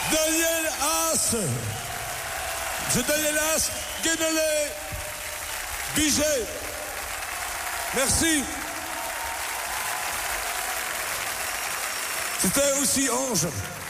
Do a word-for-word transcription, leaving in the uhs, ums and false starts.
Daniel Haas. Monsieur Daniel Haas, Guénolé, Biget. Merci. C'était aussi Ange.